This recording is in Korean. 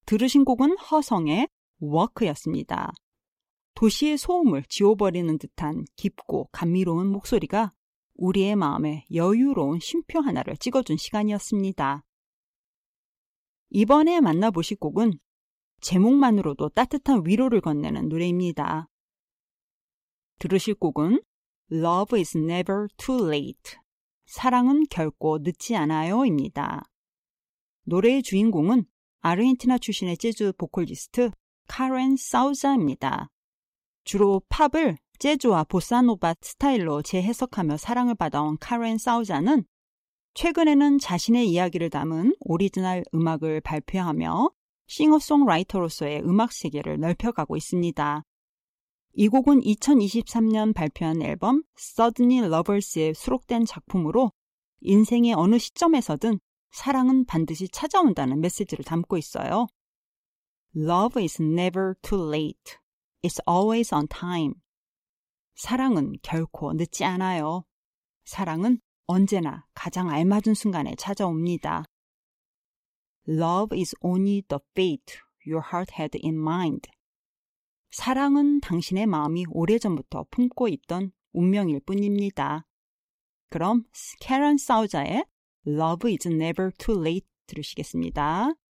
들으신 곡은 허성의 Walk였습니다. 도시의 소음을 지워버리는 듯한 깊고 감미로운 목소리가 우리의 마음에 여유로운 쉼표 하나를 찍어준 시간이었습니다. 이번에 만나보실 곡은 제목만으로도 따뜻한 위로를 건네는 노래입니다. 들으실 곡은 Love is never too late. 사랑은 결코 늦지 않아요입니다. 노래의 주인공은 아르헨티나 출신의 재즈 보컬리스트 카렌 사우자입니다. 주로 팝을 재즈와 보사노바 스타일로 재해석하며 사랑을 받아온 카렌 사우자는 최근에는 자신의 이야기를 담은 오리지널 음악을 발표하며 싱어송라이터로서의 음악 세계를 넓혀가고 있습니다. 이 곡은 2023년 발표한 앨범 Suddenly Lovers에 수록된 작품으로 인생의 어느 시점에서든 사랑은 반드시 찾아온다는 메시지를 담고 있어요. Love is never too late. It's always on time. 사랑은 결코 늦지 않아요. 사랑은 언제나 가장 알맞은 순간에 찾아옵니다. Love is only the fate your heart had in mind. 사랑은 당신의 마음이 오래전부터 품고 있던 운명일 뿐입니다. 그럼 카렌 사우자의 Love is never too late 들으시겠습니다.